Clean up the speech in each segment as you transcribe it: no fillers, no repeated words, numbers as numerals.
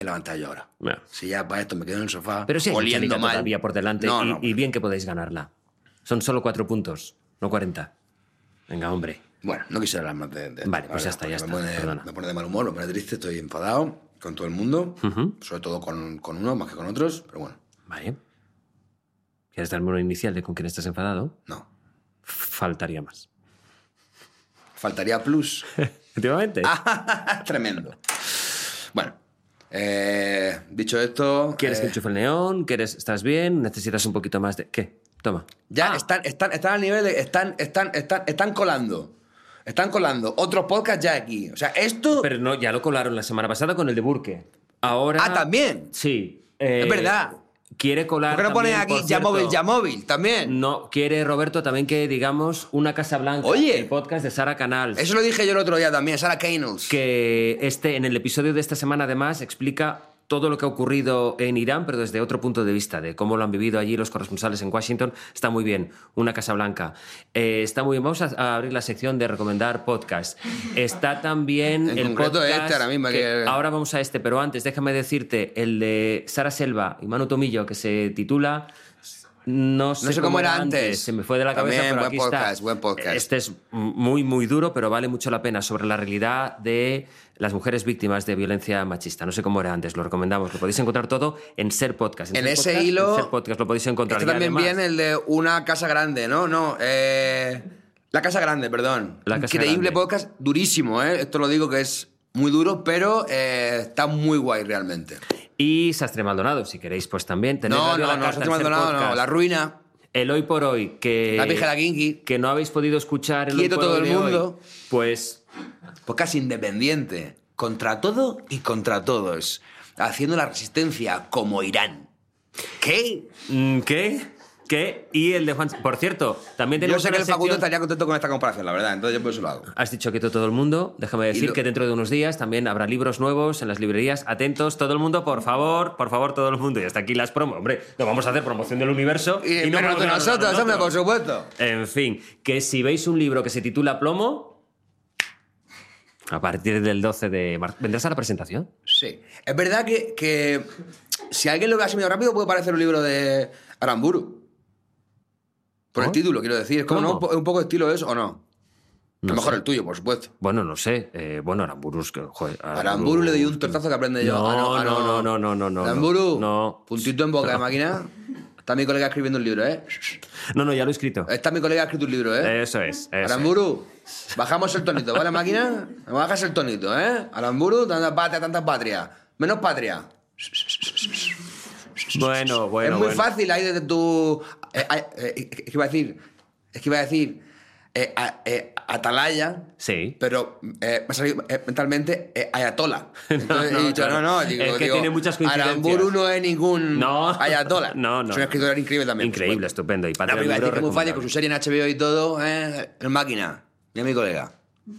levantar yo ahora. No. Si ya para esto me quedo en el sofá Pero sí hay mucha oliendo liga mal. todavía por delante y bien que podéis ganarla. Son solo 4 puntos, no 40. Venga, hombre. Bueno, no quisiera hablar más de esto. Vale, pues ya está, porque ya me está, perdona. me pone de mal humor, me pone triste, estoy enfadado con todo el mundo, sobre todo con uno más que con otros, pero bueno, Vale. ¿Quieres darme una inicial de con quién estás enfadado? no. Faltaría más. Faltaría plus. Efectivamente. Tremendo. Bueno, dicho esto... ¿Quieres que enchufe el neón? ¿Estás bien? ¿Necesitas un poquito más de...? ¿Qué? Toma. Ya están al nivel de... Están colando. Están colando otros podcasts ya aquí. O sea, esto... Pero no, ya lo colaron la semana pasada con el de Burke. Ahora... Ah, ¿también? Sí. Es verdad. Quiere colar... ¿Por qué no pones también, aquí por cierto, ya móvil también? No, quiere Roberto también que digamos Una Casa Blanca. Oye. El podcast de Sara Canals. Eso lo dije yo el otro día también, Sarah Canals. Que en el episodio de esta semana además explica todo lo que ha ocurrido en Irán, pero desde otro punto de vista, de cómo lo han vivido allí los corresponsales en Washington. Está muy bien. Una Casa Blanca. Está muy bien. Vamos a abrir la sección de recomendar podcast. Está también En el concreto podcast... este ahora mismo, que- Ahora vamos a este, pero antes déjame decirte el de Sara Selva y Manu Tomillo, que se titula... No sé cómo era antes. Se me fue de la cabeza, También, pero buen aquí podcast, está. buen podcast. Este es muy, muy duro, pero vale mucho la pena, sobre la realidad de las mujeres víctimas de violencia machista. No sé cómo era antes, lo recomendamos. Lo podéis encontrar todo en Ser Podcast. En Ser ese Podcast, hilo... En Ser Podcast lo podéis encontrar. Este Y también además, viene el de Una Casa Grande, ¿no? La Casa Grande, perdón. La Casa Increíble Grande. podcast, durísimo, ¿eh? Esto lo digo que es muy duro, pero está muy guay realmente. Y Sastre Maldonado, si queréis, pues también. Tenéis No, Radio no, La no, Carta Sastre en Ser Maldonado, no, Podcast. La Ruina, El Hoy por Hoy, que... La Pija de la Kinky, que no habéis podido escuchar el Quieto Hoy por todo Hoy el de hoy, mundo. pues... podcast independiente, contra todo y contra todos, haciendo la resistencia como Irán. ¿Qué? ¿Qué? Y el de Juan... Por cierto, también Yo tenemos sé que una el Facundo sección... estaría contento con esta comparación, la verdad, entonces yo por eso lo hago. Has dicho que todo el mundo. Déjame decir que dentro de unos días también habrá libros nuevos en las librerías. Atentos, todo el mundo, por favor, todo el mundo. Y hasta aquí las promos. Hombre, no vamos a hacer promoción del universo. Y no pero vamos de a hablar de nosotros, hombre, por supuesto. En fin, que si veis un libro que se titula Plomo, a partir del 12 de marzo... ¿Vendrás a la presentación? Sí. Es verdad que si alguien lo ve así medio rápido puede parecer un libro de Aramburu. Por el título, quiero decir. Es como, ¿no? ¿Cómo? Un poco de estilo eso, ¿o no? No A lo mejor sé. el tuyo, por supuesto. Bueno, no sé. Aramburu es que... Joder, Aramburu le doy un tortazo que aprende yo. No. Aramburu, No. puntito en boca de máquina. Está mi colega escribiendo un libro, ¿eh? No, ya lo he escrito. Está mi colega escrito un libro, ¿eh? Eso es. Aramburu, bajamos el tonito, ¿vale, máquina? Me bajas el tonito, ¿eh? Aramburu, tanta patria. Menos patria. Bueno. Es muy fácil ahí desde tu... ¿Qué iba a decir? Atalaya, Sí. pero me ha salido mentalmente ayatola. Entonces he dicho, claro. digo, Es que tiene muchas coincidencias. Aramburu no es ningún ayatola. No. Es un escritor increíble también. por Increíble, supuesto. estupendo. Y No, Patria pero iba a Libro decir que es muy fácil con su recomendable. serie en HBO y todo, en máquina. Mira mi colega.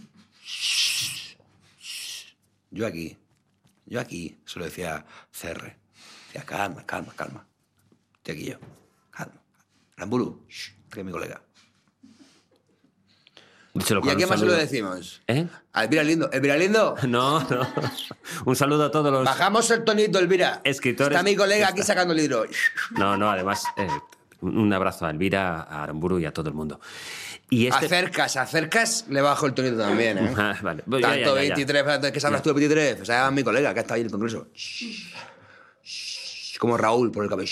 Yo aquí, se lo decía CR. Decía, calma. Estoy aquí yo. Calma. Aramburu, que mi colega. Díselo ¿Y con a un quién más se lo saludo. decimos? ¿Eh? ¿A Elvira Lindo? ¿Elvira Lindo? No. Un saludo a todos los... Bajamos el tonito, Elvira. Escritores- Está mi colega aquí sacando el libro. No, además, un abrazo a Elvira, a Aramburu y a todo el mundo. Y este... Acercas, le bajo el tonito también, ¿eh? Ah, vale. Tanto 23, ¿qué sabes tú de 23? O sea, mi colega que está ahí en el congreso. Como Raúl por el cabello.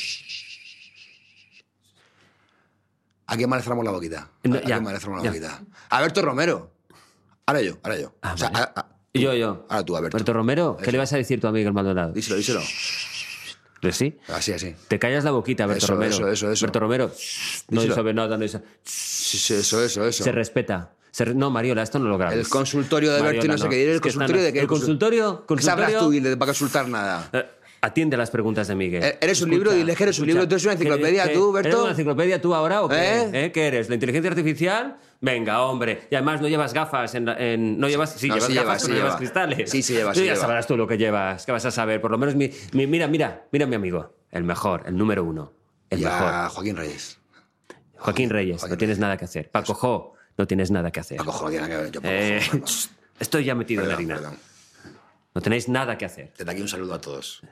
¿A quién más le cerramos la boquita? No, ¿A quién más le cerramos la ya. boquita? Alberto Romero. Ahora yo. Ah, O sea, vale. Yo. Ahora tú, Alberto. Alberto Romero, ¿qué le vas a decir tú a Miguel Maldonado? Díselo. ¿Pues sí? Así. Te callas la boquita, Alberto Eso, Romero. eso. Alberto Romero, no Díselo. sabe nada, no dice... Sí, eso. Se respeta. No, Mariola, esto no lo grabes. El consultorio de Alberto y no sé qué. ¿Y el Es que consultorio de qué? ¿El consultorio? ¿Qué sabrás tú para consultar nada? Atiende las preguntas de Miguel. ¿Eres un libro? Diles que eres un libro. ¿Tú eres una enciclopedia, tú, Berto? ¿Eres una enciclopedia tú ahora o qué? ¿Eh? ¿Qué eres? ¿La inteligencia artificial? Venga, hombre. Y además no llevas gafas. No llevas... Sí, No, llevas sí gafas, lleva, pero sí llevas lleva. cristales. Sí, lleva, Tú sí ya lleva. sabrás tú lo que llevas. ¿Qué vas a saber? Por lo menos mira mi amigo. El mejor, el número uno. El Y mejor. a Joaquín Reyes. Joaquín Reyes, no tienes nada que hacer. Paco Jo, no tienes nada que hacer. Paco Jo, no tiene nada que ver. Yo, Paco Jo, Estoy ya metido en la harina. Perdón. No tenéis nada que hacer. Desde aquí un saludo a todos.